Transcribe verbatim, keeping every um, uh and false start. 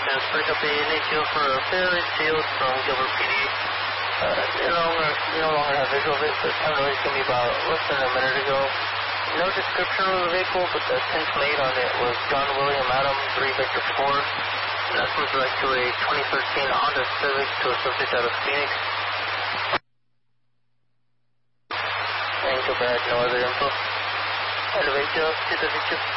is putting up a N H O for a fairly sealed from Gilbert P D. Uh, no longer, you no longer have visual of it, but time release can be about less than a minute ago. No description of the vehicle, but the attempt made on it was John William Adam, three Victor four. And that's was direct to a twenty thirteen Honda Civic to a subject out of Phoenix. And go back, no other info. Elevator to the Victor.